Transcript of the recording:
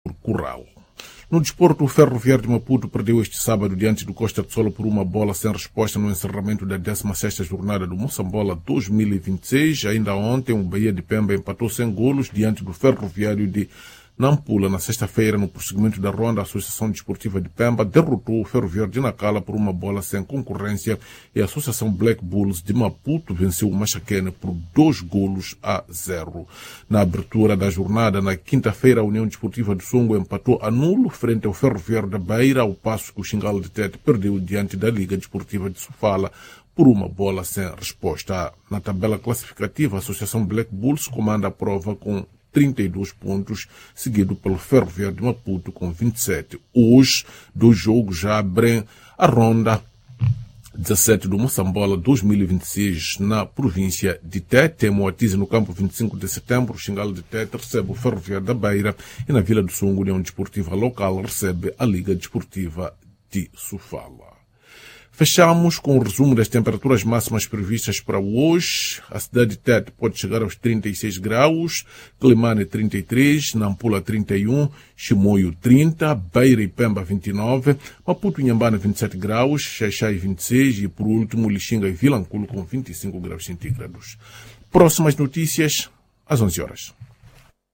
por Curral. No desporto, o Ferroviário de Maputo perdeu este sábado diante do Costa de Solo por uma bola sem resposta no encerramento da 16ª jornada do Moçambola 2026. Ainda ontem, o Bahia de Pemba empatou sem golos diante do Ferroviário de Nampula. Na sexta-feira, no prosseguimento da ronda, a Associação Desportiva de Pemba derrotou o Ferroviário de Nacala por uma bola sem concorrência e a Associação Black Bulls de Maputo venceu o Machaquene por 2-0. Na abertura da jornada, na quinta-feira, a União Desportiva de Songo empatou a nulo frente ao Ferroviário da Beira, ao passo que o Xingalo de Tete perdeu diante da Liga Desportiva de Sofala por uma bola sem resposta. Na tabela classificativa, a Associação Black Bulls comanda a prova com 32 pontos, seguido pelo Ferroviário de Maputo com 27. Hoje, 2 jogos já abrem a ronda 17 do Moçambola 2026 na província de Tete. Moatize no campo 25 de setembro, o Xingalo de Tete recebe o Ferroviário da Beira e na Vila do Songo, a União Desportiva Local recebe a Liga Desportiva de Sofala. Fechamos com o resumo das temperaturas máximas previstas para hoje. A cidade de Tete pode chegar aos 36 graus, Climane 33, Nampula 31, Chimoio 30, Beira e Pemba 29, Maputo e Inhambane 27 graus, Xaixai 26 e, por último, Lixinga e Vilanculo com 25 graus centígrados. Próximas notícias às 11 horas.